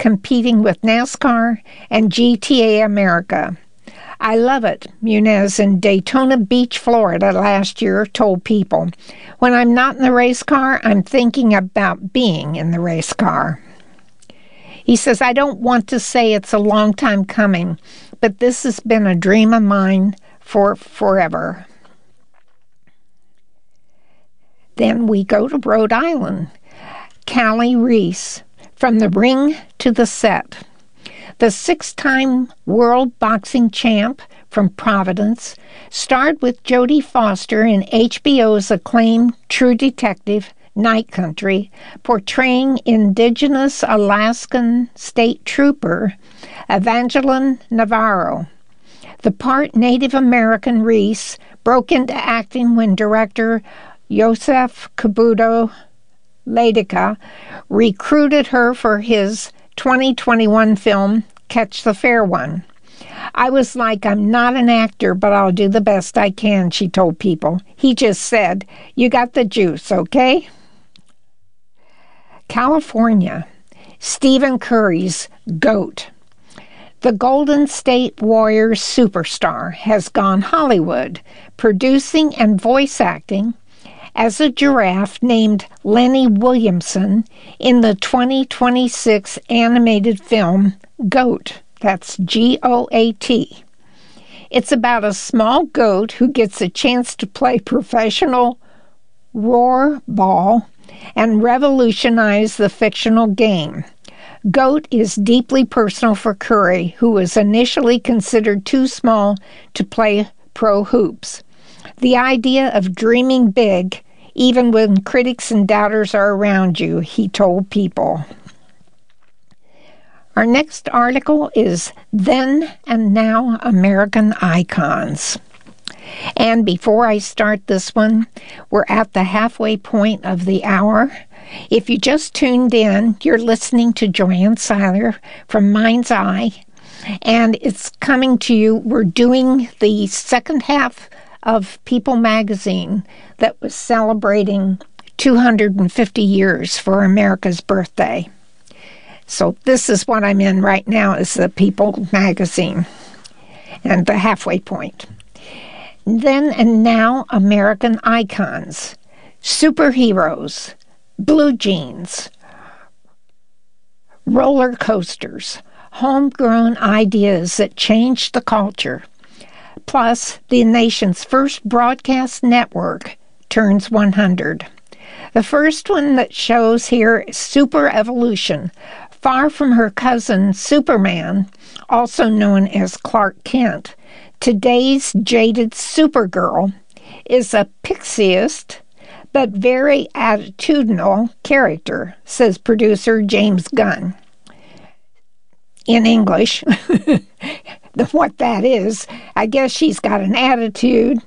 competing with NASCAR and GTA America. I love it, Muniz in Daytona Beach, Florida last year told People. When I'm not in the race car, I'm thinking about being in the race car. He says, I don't want to say it's a long time coming, but this has been a dream of mine for forever. Then we go to Rhode Island. Callie Reese, From the Ring to the Set. The 6-time world boxing champ from Providence starred with Jodie Foster in HBO's acclaimed True Detective, Night Country, portraying Indigenous Alaskan State Trooper Evangeline Navarro. The part Native American Reese broke into acting when director Joseph Kabuto Ladika recruited her for his 2021 film, Catch the Fair One. I was like, I'm not an actor, but I'll do the best I can, she told People. He just said, you got the juice, okay? California, Stephen Curry's GOAT. The Golden State Warriors superstar has gone Hollywood, producing and voice acting as a giraffe named Lenny Williamson in the 2026 animated film GOAT. That's G-O-A-T. It's about a small goat who gets a chance to play professional roarball and revolutionize the fictional game. GOAT is deeply personal for Curry, who was initially considered too small to play pro hoops. The idea of dreaming big, even when critics and doubters are around you, he told People. Our next article is Then and Now American Icons. And before I start this one, we're at the halfway point of the hour. If you just tuned in, you're listening to Joanne Seiler from Mind's Eye, and it's coming to you. We're doing the second half of People magazine that was celebrating 250 years for America's birthday. So this is what I'm in right now, is the People magazine and the halfway point. Then and Now American Icons, Superheroes, Blue Jeans, Roller Coasters, Homegrown Ideas that Changed the Culture. Plus, the nation's first broadcast network turns 100. The first one that shows here is Super Evolution. Far from her cousin Superman, also known as Clark Kent, today's jaded Supergirl is a pixieist but very attitudinal character, says producer James Gunn. In English, what that is, I guess she's got an attitude,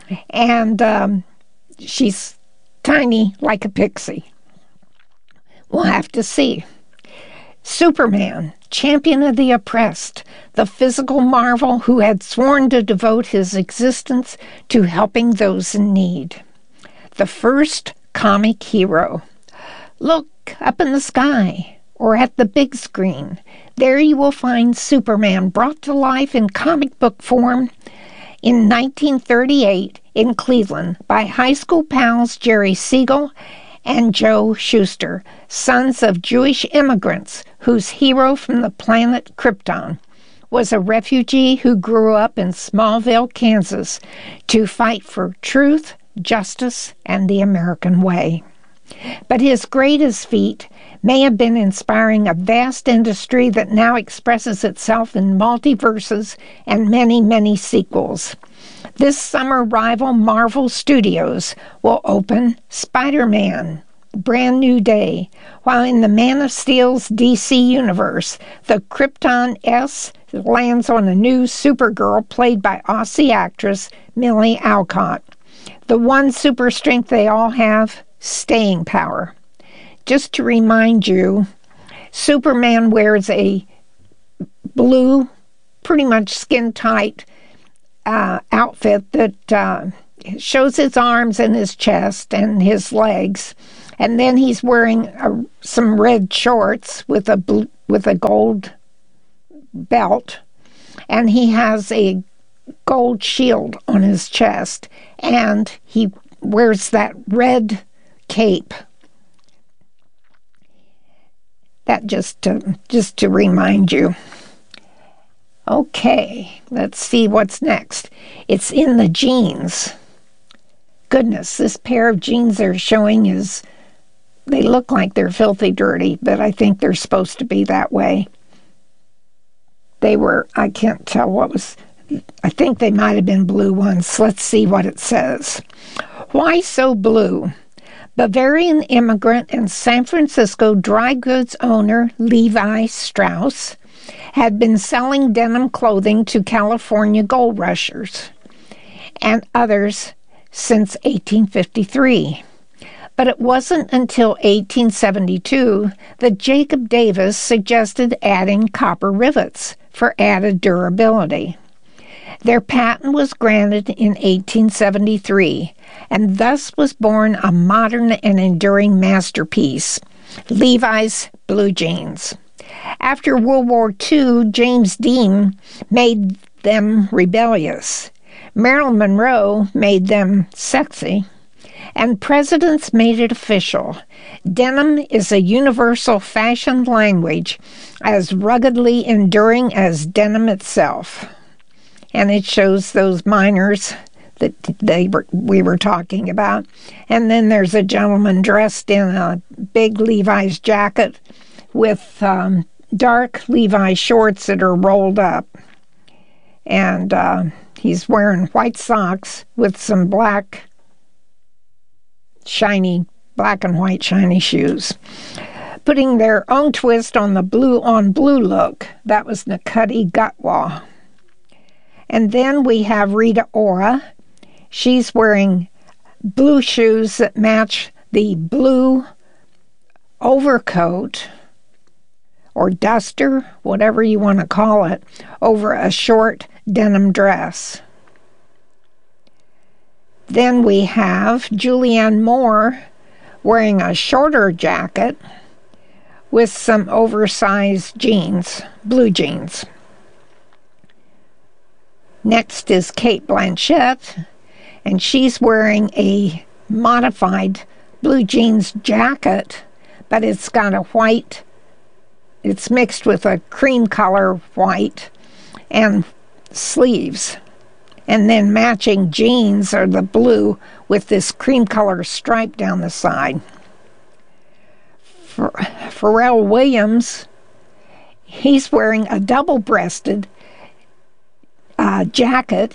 and she's tiny like a pixie. We'll have to see. Superman, champion of the oppressed, the physical marvel who had sworn to devote his existence to helping those in need. The first comic hero. Look up in the sky or at the big screen. There you will find Superman brought to life in comic book form in 1938 in Cleveland by high school pals Jerry Siegel and Joe Shuster, sons of Jewish immigrants whose hero from the planet Krypton was a refugee who grew up in Smallville, Kansas, to fight for truth, justice, and the American way. But his greatest feat may have been inspiring a vast industry that now expresses itself in multiverses and many, many sequels. This summer, rival Marvel Studios will open Spider-Man, Brand New Day, while in the Man of Steel's DC universe, the Krypton S lands on a new Supergirl played by Aussie actress Millie Alcott. The one super strength they all have, staying power. Just to remind you, Superman wears a blue, pretty much skin-tight outfit that shows his arms and his chest and his legs. And then he's wearing some red shorts with a with a gold belt, and he has a gold shield on his chest, and he wears that red cape. That just to remind you. Okay, let's see what's next. It's in the jeans. Goodness, this pair of jeans they're showing they look like they're filthy dirty, but I think they're supposed to be that way. I can't tell I think they might have been blue ones. Let's see what it says. Why so blue? Bavarian immigrant and San Francisco dry goods owner Levi Strauss had been selling denim clothing to California gold rushers and others since 1853. But it wasn't until 1872 that Jacob Davis suggested adding copper rivets for added durability. Their patent was granted in 1873, and thus was born a modern and enduring masterpiece, Levi's blue jeans. After World War II, James Dean made them rebellious. Marilyn Monroe made them sexy, and presidents made it official. Denim is a universal fashion language, as ruggedly enduring as denim itself. And it shows those miners that we were talking about. And then there's a gentleman dressed in a big Levi's jacket with dark Levi's shorts that are rolled up. And he's wearing white socks with some black and white shiny shoes. Putting their own twist on the blue on blue look. That was Nakuti Gatwa. And then we have Rita Ora. She's wearing blue shoes that match the blue overcoat or duster, whatever you want to call it, over a short denim dress. Then we have Julianne Moore wearing a shorter jacket with some oversized jeans, blue jeans. Next is Cate Blanchett, and she's wearing a modified blue jeans jacket, but it's got a white, it's mixed with a cream color white and sleeves. And then matching jeans are the blue with this cream color stripe down the side. Pharrell Williams, he's wearing a double-breasted jacket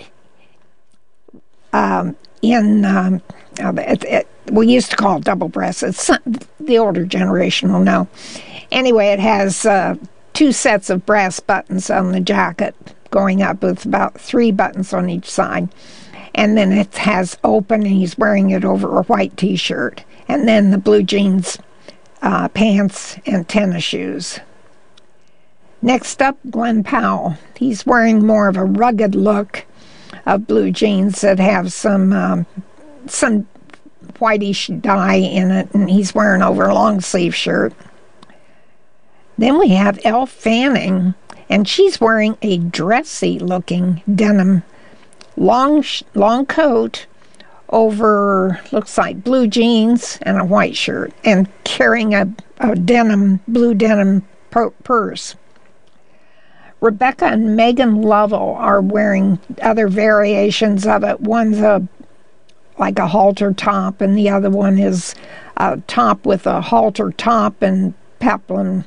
we used to call it double-breasted. The older generation will know. Anyway, it has 2 sets of brass buttons on the jacket going up with about 3 buttons on each side. And then it has open, and he's wearing it over a white t-shirt. And then the blue jeans, pants, and tennis shoes. Next up, Glenn Powell. He's wearing more of a rugged look of blue jeans that have some whitish dye in it, and he's wearing over a long sleeve shirt. Then we have Elle Fanning, and she's wearing a dressy looking denim long coat over, looks like blue jeans and a white shirt, and carrying a blue denim purse. Rebecca and Megan Lovell are wearing other variations of it. One's like a halter top, and the other one is a top with a halter top and peplum.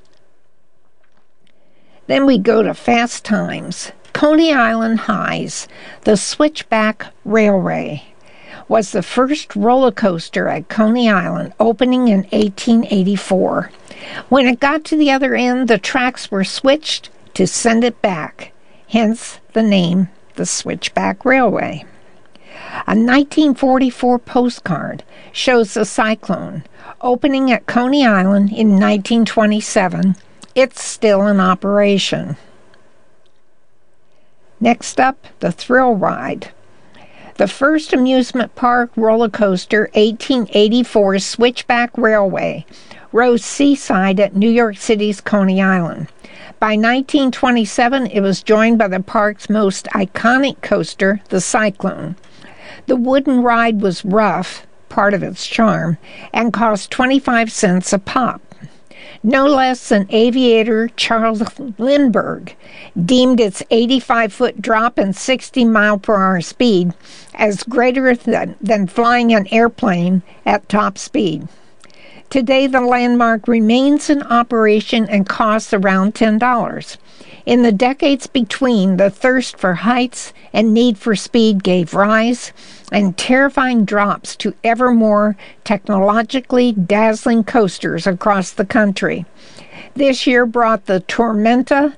Then we go to Fast Times. Coney Island Highs, the Switchback Railway, was the first roller coaster at Coney Island, opening in 1884. When it got to the other end, the tracks were switched to send it back, hence the name, the Switchback Railway. A 1944 postcard shows the Cyclone opening at Coney Island in 1927. It's still in operation. Next up, the Thrill Ride. The first amusement park roller coaster, 1884 Switchback Railway, rose seaside at New York City's Coney Island. By 1927, it was joined by the park's most iconic coaster, the Cyclone. The wooden ride was rough, part of its charm, and cost 25 cents a pop. No less than aviator Charles Lindbergh deemed its 85-foot drop and 60-mile-per-hour speed as greater than flying an airplane at top speed. Today, the landmark remains in operation and costs around $10. In the decades between, the thirst for heights and need for speed gave rise and terrifying drops to ever more technologically dazzling coasters across the country. This year brought the Tormenta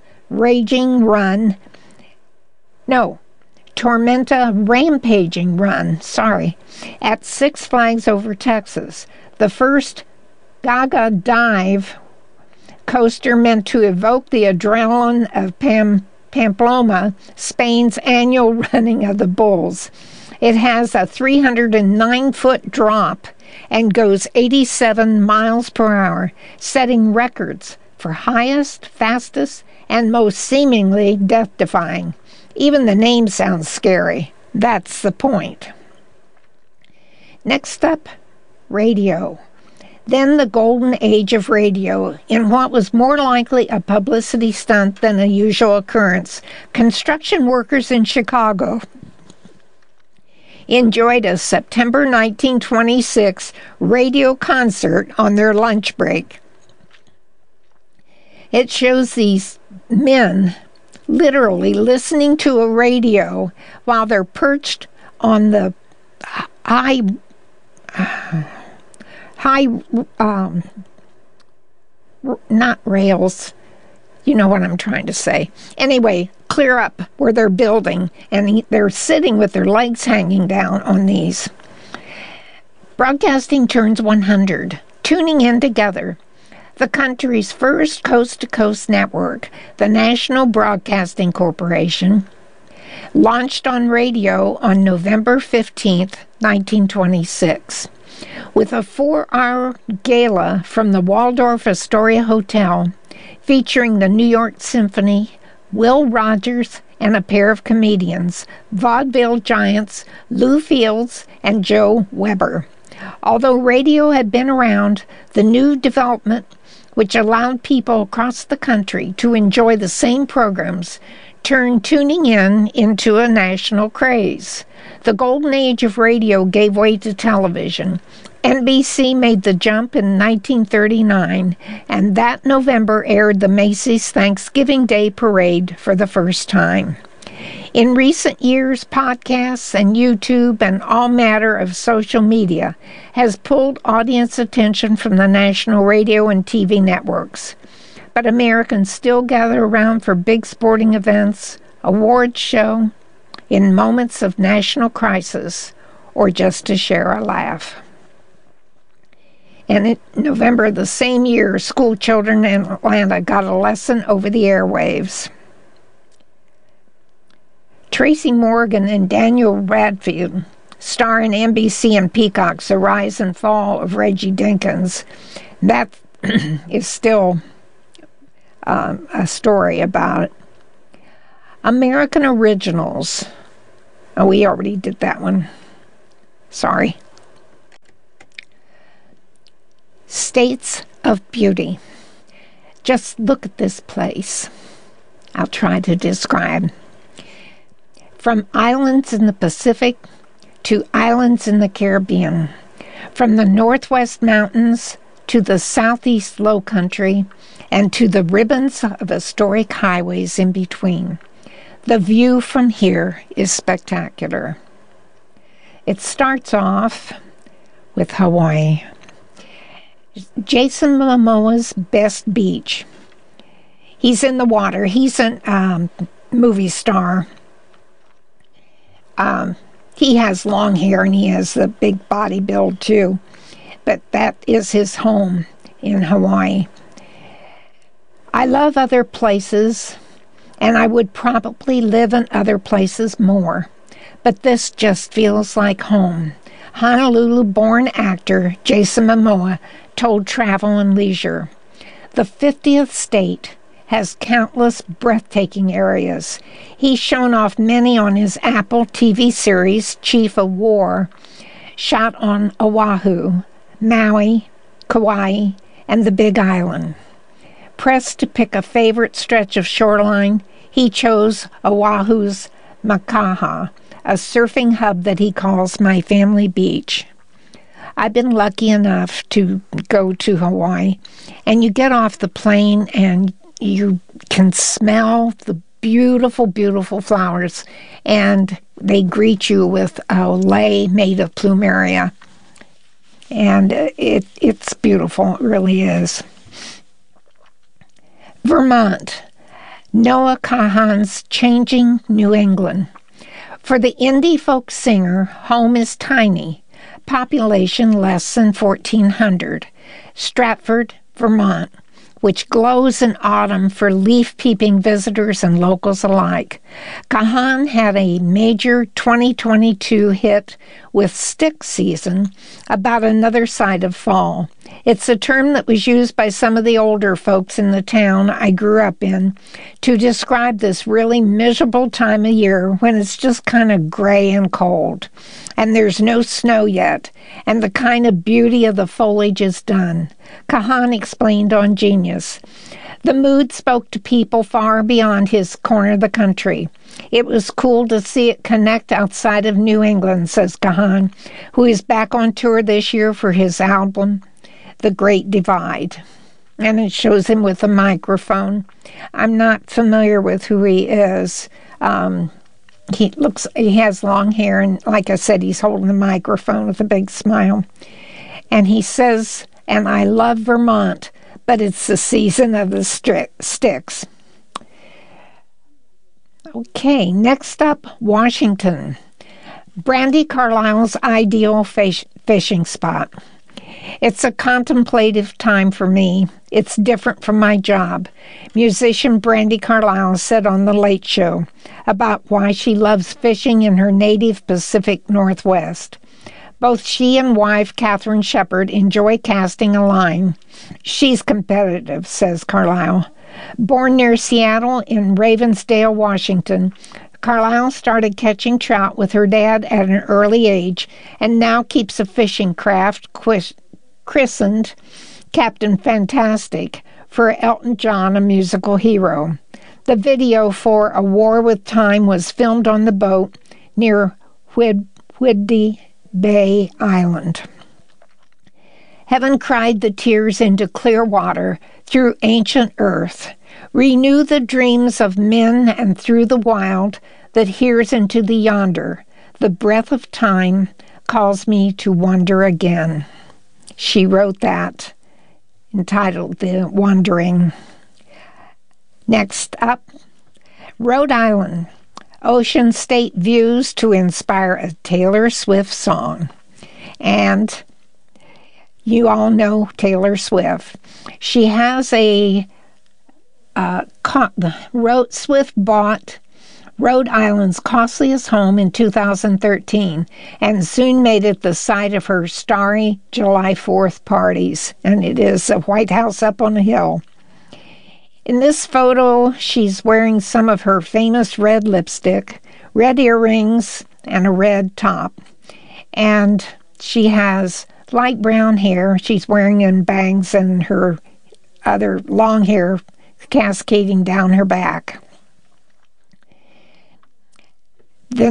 Rampaging Run, at Six Flags Over Texas. The first Gaga Dive coaster meant to evoke the adrenaline of Pamplona, Spain's annual running of the bulls. It has a 309-foot drop and goes 87 miles per hour, setting records for highest, fastest, and most seemingly death-defying. Even the name sounds scary. That's the point. Next up, radio. Then the golden age of radio, in what was more likely a publicity stunt than a usual occurrence. Construction workers in Chicago enjoyed a September 1926 radio concert on their lunch break. It shows these men literally listening to a radio while they're perched on the not rails, you know what I'm trying to say. Anyway, clear up where they're building, and they're sitting with their legs hanging down on these. Broadcasting turns 100, tuning in together. The country's first coast-to-coast network, the National Broadcasting Corporation, launched on radio on November 15th, 1926. With a 4-hour gala from the Waldorf Astoria Hotel, featuring the New York Symphony, Will Rogers, and a pair of comedians, vaudeville giants Lou Fields and Joe Weber. Although radio had been around, the new development, which allowed people across the country to enjoy the same programs, turned tuning in into a national craze. The golden age of radio gave way to television. NBC made the jump in 1939, and that November aired the Macy's Thanksgiving Day Parade for the first time. In recent years, podcasts and YouTube and all matter of social media has pulled audience attention from the national radio and TV networks. But Americans still gather around for big sporting events, awards show, in moments of national crisis, or just to share a laugh. And in November of the same year, school children in Atlanta got a lesson over the airwaves. Tracy Morgan and Daniel Radcliffe star in NBC and Peacock's The Rise and Fall of Reggie Dickens. That is still a story about it. American Originals. Oh, we already did that one. Sorry. States of Beauty. Just look at this place. I'll try to describe. From islands in the Pacific to islands in the Caribbean, from the Northwest Mountains to the Southeast Lowcountry, and to the ribbons of historic highways in between. The view from here is spectacular. It starts off with Hawaii. Jason Momoa's best beach. He's in the water. He's a movie star. He has long hair and he has a big body build too. But that is his home in Hawaii. I love other places, and I would probably live in other places more. but this just feels like home. Honolulu-born actor Jason Momoa told Travel and Leisure, "The 50th state has countless breathtaking areas. He's shown off many on his Apple TV series, Chief of War, shot on Oahu, Maui, Kauai, and the Big Island. Pressed to pick a favorite stretch of shoreline, he chose Oahu's Makaha, a surfing hub that he calls My Family Beach. I've been lucky enough to go to Hawaii, and you get off the plane and you can smell the beautiful, beautiful flowers, and they greet you with a lei made of plumeria. And it's beautiful, it really is." Vermont. Noah Kahan's Changing New England. For the indie folk singer, home is tiny, population less than 1,400. Stratford, Vermont, which glows in autumn for leaf-peeping visitors and locals alike. Kahan had a major 2022 hit with Stick Season about another side of fall. It's a term that was used by some of the older folks in the town I grew up in to describe this really miserable time of year when it's just kind of gray and cold, and there's no snow yet, and the kind of beauty of the foliage is done. Kahan explained on Genius. The mood spoke to people far beyond his corner of the country. It was cool to see it connect outside of New England, says Kahan, who is back on tour this year for his album, The Great Divide. And it shows him with a microphone. I'm not familiar with who he is. He has long hair, and like I said, he's holding the microphone with a big smile. And he says, "And I love Vermont, but it's the season of the sticks." Okay, next up, Washington. Brandi Carlile's ideal fishing spot. It's a contemplative time for me. It's different from my job. Musician Brandi Carlile said on The Late Show about why she loves fishing in her native Pacific Northwest. Both she and wife Katherine Shepard enjoy casting a line. She's competitive, says Carlile. Born near Seattle in Ravensdale, Washington, Carlile started catching trout with her dad at an early age and now keeps a fishing craft christened Captain Fantastic for Elton John, a musical hero. The video for A War with Time was filmed on the boat near Whidbey Bay Island. Heaven cried the tears into clear water through ancient earth. Renew the dreams of men and through the wild that hears into the yonder. The breath of time calls me to wonder again. She wrote that, entitled The Wandering. Next up, Rhode Island. Ocean State views to inspire a Taylor Swift song. And you all know Taylor Swift. She has Swift bought Rhode Island's costliest home in 2013 and soon made it the site of her starry July 4th parties. And it is a White House up on a hill. In this photo, she's wearing some of her famous red lipstick, red earrings, and a red top. And she has light brown hair. She's wearing in bangs and her other long hair cascading down her back. The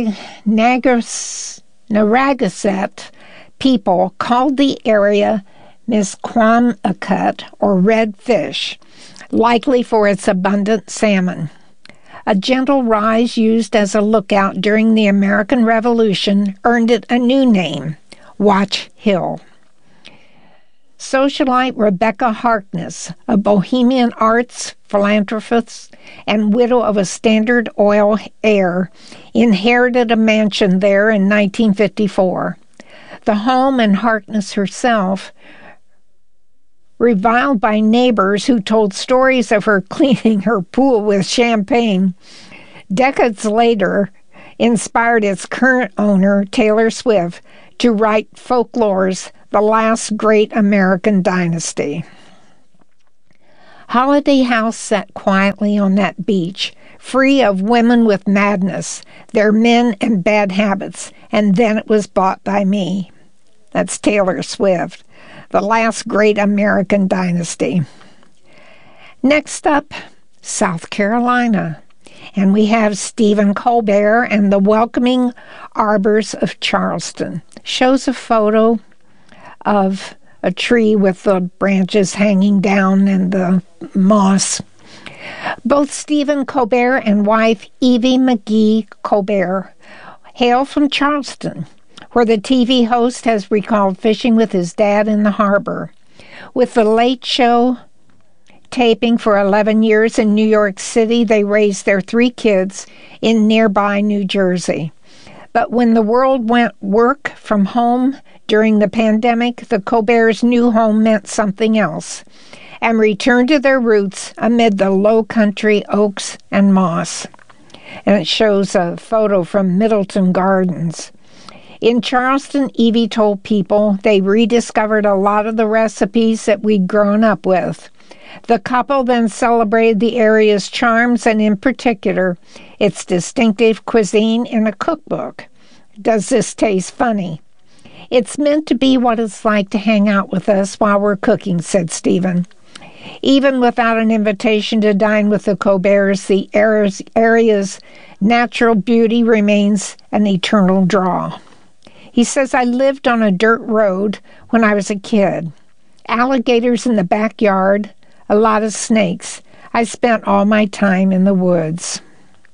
Narragansett people called the area Misquamicut, or red fish, likely for its abundant salmon. A gentle rise used as a lookout during the American Revolution earned it a new name, Watch Hill. Socialite Rebecca Harkness, a bohemian arts philanthropist and widow of a Standard Oil heir, inherited a mansion there in 1954. The home and Harkness herself, reviled by neighbors who told stories of her cleaning her pool with champagne. Decades later, inspired its current owner, Taylor Swift, to write Folklore's The Last Great American Dynasty. Holiday House sat quietly on that beach, free of women with madness, their men and bad habits, and then it was bought by me. That's Taylor Swift, The Last Great American Dynasty. Next up, South Carolina, and we have Stephen Colbert and the Welcoming Arbors of Charleston. Shows a photo of a tree with the branches hanging down and the moss. Both Stephen Colbert and wife Evie McGee Colbert hail from Charleston, where the TV host has recalled fishing with his dad in the harbor. With the Late Show taping for 11 years in New York City, they raised their 3 kids in nearby New Jersey. But when the world went work from home during the pandemic, the Colberts' new home meant something else and returned to their roots amid the low country oaks and moss. And it shows a photo from Middleton Gardens. In Charleston, Evie told people they rediscovered a lot of the recipes that we'd grown up with. The couple then celebrated the area's charms and, in particular, its distinctive cuisine in a cookbook. Does this taste funny? It's meant to be what it's like to hang out with us while we're cooking, said Stephen. Even without an invitation to dine with the Colberts, the area's natural beauty remains an eternal draw. He says, I lived on a dirt road when I was a kid. Alligators in the backyard, a lot of snakes. I spent all my time in the woods.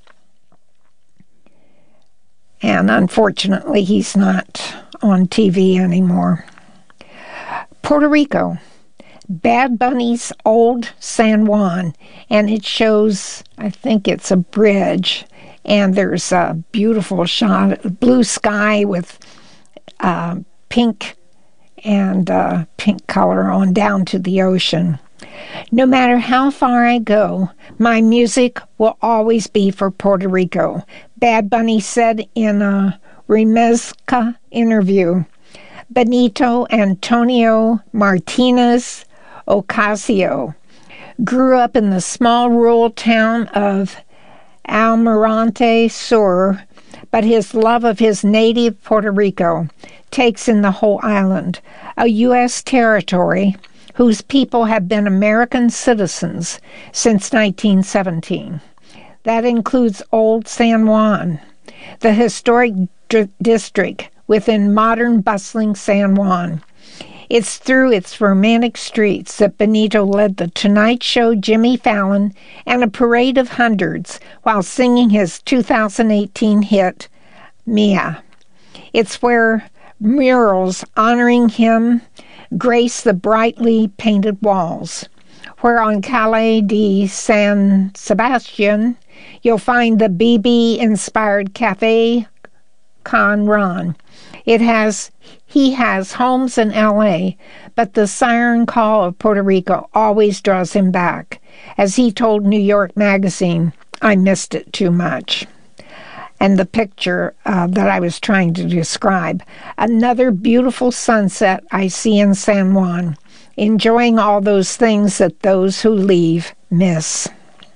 And unfortunately, he's not on TV anymore. Puerto Rico, Bad Bunny's Old San Juan, and it shows, I think it's a bridge, and there's a beautiful shot of blue sky with pink and pink color on down to the ocean. No matter how far I go, my music will always be for Puerto Rico, Bad Bunny said in a Remezcla interview. Benito Antonio Martinez Ocasio grew up in the small rural town of Almirante Sur, but his love of his native Puerto Rico takes in the whole island, a U.S. territory whose people have been American citizens since 1917. That includes Old San Juan, the historic district within modern bustling San Juan. It's through its romantic streets that Benito led the Tonight Show Jimmy Fallon and a parade of hundreds while singing his 2018 hit, Mia. It's where murals honoring him grace the brightly painted walls, where on Calle de San Sebastian you'll find the BB-inspired Cafe Con Ron. He has homes in L.A., but the siren call of Puerto Rico always draws him back. As he told New York Magazine, I missed it too much. And the picture that I was trying to describe, another beautiful sunset I see in San Juan, enjoying all those things that those who leave miss.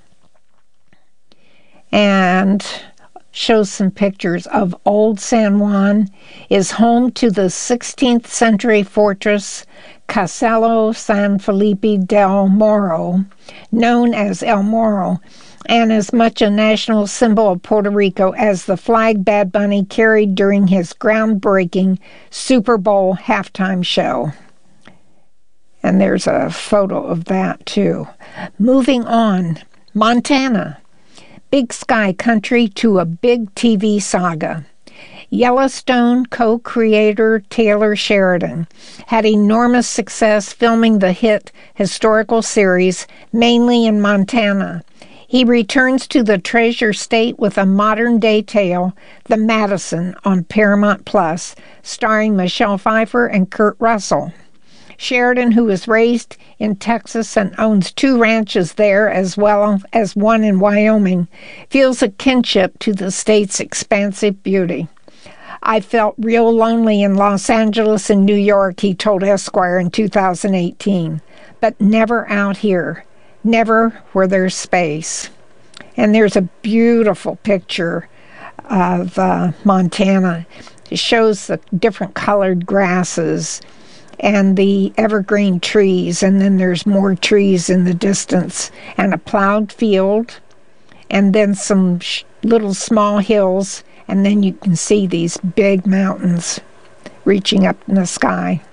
And shows some pictures of Old San Juan, is home to the 16th century fortress Castello San Felipe del Morro, known as El Morro, and as much a national symbol of Puerto Rico as the flag Bad Bunny carried during his groundbreaking Super Bowl halftime show. And there's a photo of that too. Moving on, Montana. Big Sky Country to a big TV saga. Yellowstone co-creator Taylor Sheridan had enormous success filming the hit historical series, mainly in Montana. He returns to the Treasure State with a modern-day tale, The Madison, on Paramount Plus, starring Michelle Pfeiffer and Kurt Russell. Sheridan, who was raised in Texas and owns 2 ranches there as well as one in Wyoming, feels a kinship to the state's expansive beauty. I felt real lonely in Los Angeles and New York, he told Esquire in 2018, but never out here, never where there's space. And there's a beautiful picture of Montana. It shows the different colored grasses and the evergreen trees, and then there's more trees in the distance, and a plowed field, and then some little small hills, and then you can see these big mountains reaching up in the sky.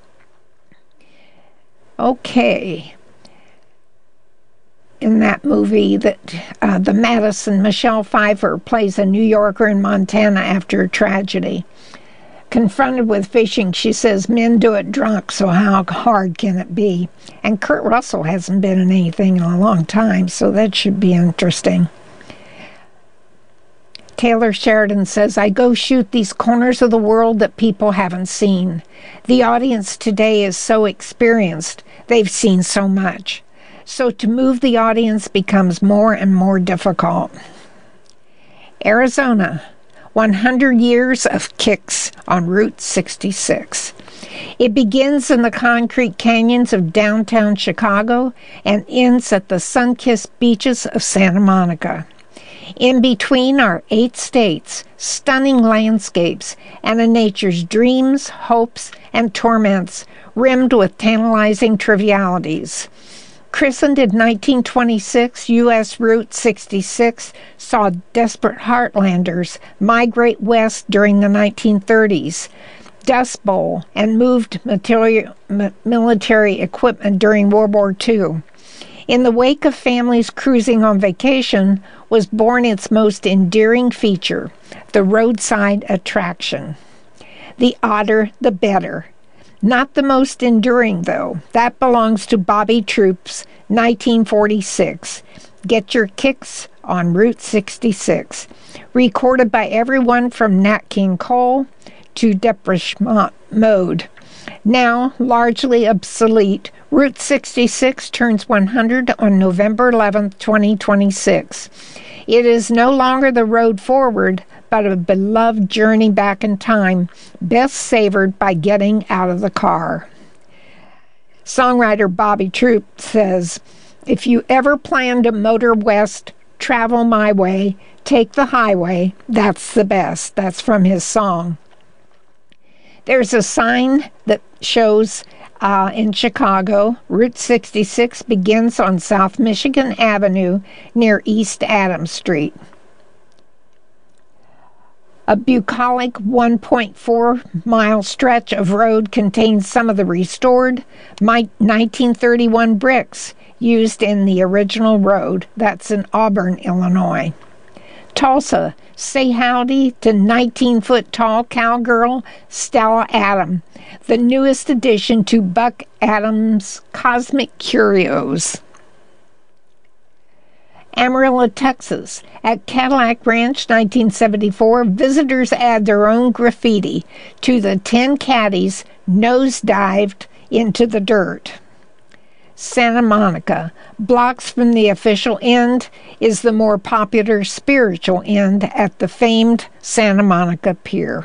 Okay. In that movie, the Madison, Michelle Pfeiffer plays a New Yorker in Montana after a tragedy. Confronted with fishing, she says, men do it drunk, so how hard can it be? And Kurt Russell hasn't been in anything in a long time, so that should be interesting. Taylor Sheridan says, I go shoot these corners of the world that people haven't seen. The audience today is so experienced, they've seen so much. So to move the audience becomes more and more difficult. Arizona. 100 years of kicks on Route 66. It begins in the concrete canyons of downtown Chicago and ends at the sun-kissed beaches of Santa Monica. In between are 8 states, stunning landscapes, and a nature's dreams, hopes, and torments, rimmed with tantalizing trivialities. Christened in 1926, U.S. Route 66 saw desperate heartlanders migrate west during the 1930s, Dust Bowl, and moved military equipment during World War II. In the wake of families cruising on vacation was born its most endearing feature, the roadside attraction. The odder, the better. Not the most enduring, though. That belongs to Bobby Troups, 1946. Get Your Kicks on Route 66. Recorded by everyone from Nat King Cole to Depeche Mode. Now largely obsolete, Route 66 turns 100 on November 11, 2026. It is no longer the road forward, but a beloved journey back in time, best savored by getting out of the car. Songwriter Bobby Troup says, if you ever plan to motor west, travel my way, take the highway, that's the best. That's from his song. There's a sign that shows in Chicago, Route 66 begins on South Michigan Avenue near East Adams Street. A bucolic 1.4-mile stretch of road contains some of the restored 1931 bricks used in the original road. That's in Auburn, Illinois. Tulsa, say howdy to 19-foot-tall cowgirl Stella Adam, the newest addition to Buck Adams' Cosmic Curios. Amarillo, Texas. At Cadillac Ranch, 1974, visitors add their own graffiti to the 10 caddies nosedived into the dirt. Santa Monica. Blocks from the official end is the more popular spiritual end at the famed Santa Monica Pier.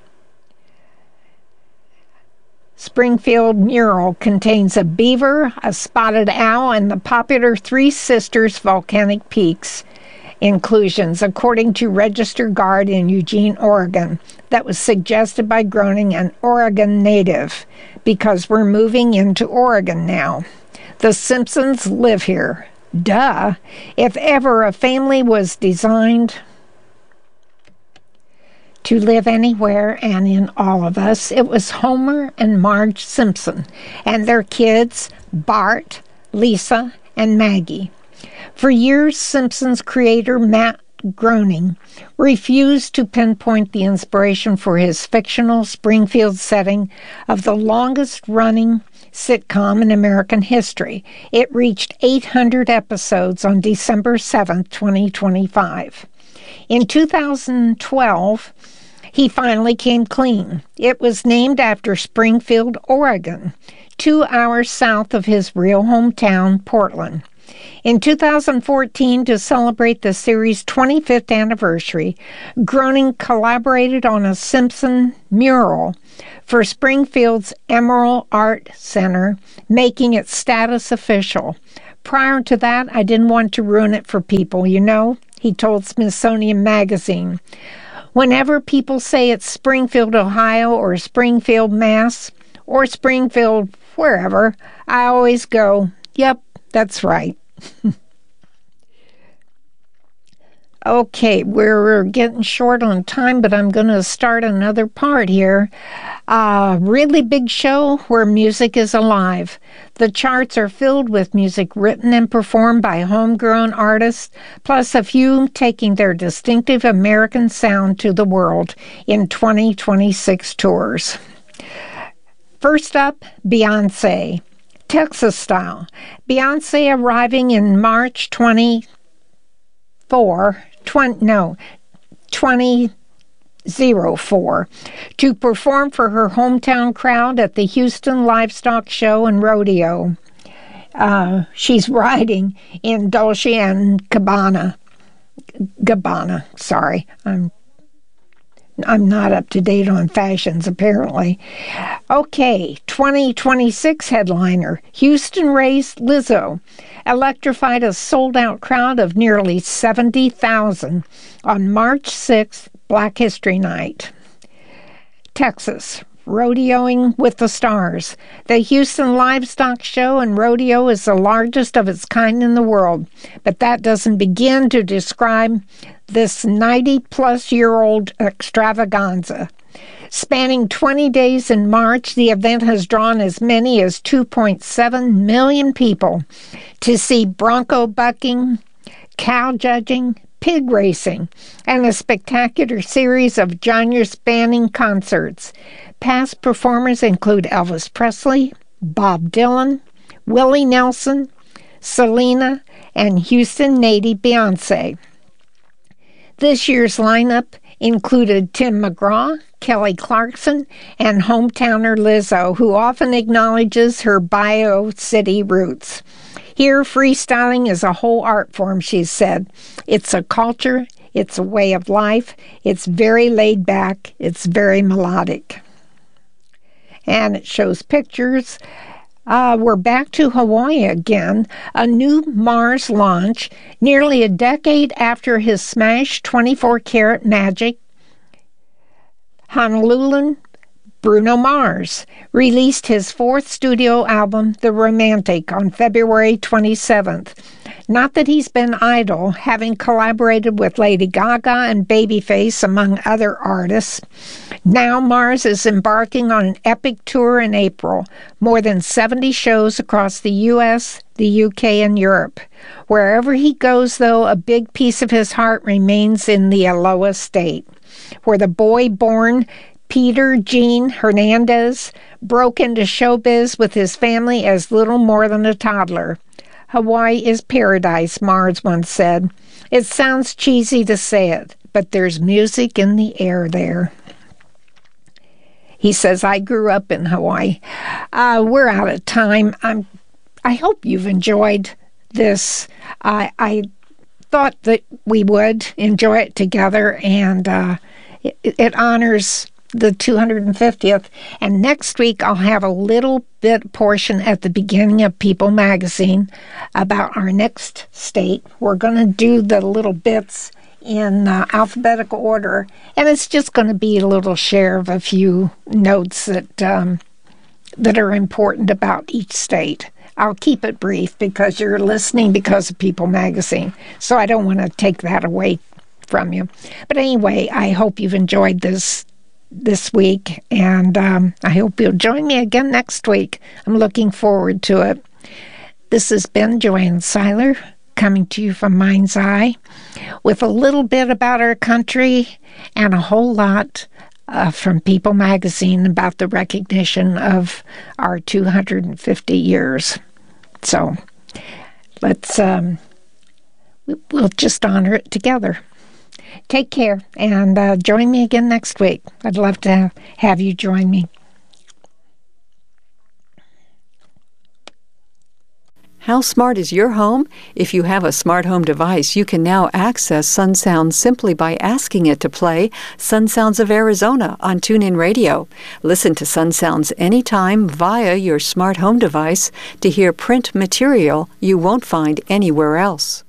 Springfield mural contains a beaver, a spotted owl, and the popular Three Sisters volcanic peaks inclusions, according to Register Guard in Eugene, Oregon, that was suggested by Groening, an Oregon native, because we're moving into Oregon now. The Simpsons live here. Duh. If ever a family was designed to live anywhere and in all of us, it was Homer and Marge Simpson and their kids, Bart, Lisa, and Maggie. For years, Simpsons creator Matt Groening refused to pinpoint the inspiration for his fictional Springfield setting of the longest-running sitcom in American history. It reached 800 episodes on December 7, 2025. In 2012, he finally came clean. It was named after Springfield, Oregon, 2 hours south of his real hometown, Portland. In 2014, to celebrate the series' 25th anniversary, Groening collaborated on a Simpson mural for Springfield's Emerald Art Center, making its status official. Prior to that, I didn't want to ruin it for people, he told Smithsonian Magazine. Whenever people say it's Springfield, Ohio, or Springfield, Mass., or Springfield, wherever, I always go, yep, that's right. Okay, we're getting short on time, but I'm going to start another part here. A really big show where music is alive. The charts are filled with music written and performed by homegrown artists, plus a few taking their distinctive American sound to the world in 2026 tours. First up, Beyoncé. Texas style. Beyoncé arriving in March 2004 to perform for her hometown crowd at the Houston Livestock Show and Rodeo. She's riding in Dolce & Gabbana. Sorry, I'm not up to date on fashions, apparently. Okay, 2026 headliner, Houston-raised Lizzo, electrified a sold-out crowd of nearly 70,000 on March 6th, Black History Night. Texas, rodeoing with the stars. The Houston Livestock Show and Rodeo is the largest of its kind in the world, but that doesn't begin to describe this 90-plus-year-old extravaganza. Spanning 20 days in March, the event has drawn as many as 2.7 million people to see bronco bucking, cow judging, pig racing, and a spectacular series of genre-spanning concerts. Past performers include Elvis Presley, Bob Dylan, Willie Nelson, Selena, and Houston native Beyoncé. This year's lineup included Tim McGraw, Kelly Clarkson, and hometowner Lizzo, who often acknowledges her Bio City roots. Here, freestyling is a whole art form, she said. It's a culture, it's a way of life, it's very laid back, it's very melodic. And it shows pictures. We're back to Hawaii again. A new Mars launch nearly a decade after his smash 24-karat Magic. Honoluluan Bruno Mars released his fourth studio album, The Romantic, on February 27th. Not that he's been idle, having collaborated with Lady Gaga and Babyface, among other artists. Now Mars is embarking on an epic tour in April, more than 70 shows across the U.S., the UK, and Europe. Wherever he goes, though, a big piece of his heart remains in the Aloha State, where the boy born Peter Gene Hernandez broke into showbiz with his family as little more than a toddler. Hawaii is paradise, Mars once said. It sounds cheesy to say it, but there's music in the air there. He says, I grew up in Hawaii. We're out of time. I hope you've enjoyed this. I thought that we would enjoy it together, and it honors the 250th. And next week, I'll have a little bit portion at the beginning of People Magazine about our next state. We're going to do the little bits in alphabetical order, and it's just going to be a little share of a few notes that are important about each state. I'll keep it brief because you're listening because of People Magazine, so I don't want to take that away from you. But anyway, I hope you've enjoyed this week, and I hope you'll join me again next week. I'm looking forward to it. This has been Joanne Seiler, coming to you from Mind's Eye, with a little bit about our country and a whole lot from People Magazine about the recognition of our 250 years. So let's we'll just honor it together. Take care, and join me again next week. I'd love to have you join me. How smart is your home? If you have a smart home device, you can now access Sun Sounds simply by asking it to play Sun Sounds of Arizona on TuneIn Radio. Listen to Sun Sounds anytime via your smart home device to hear print material you won't find anywhere else.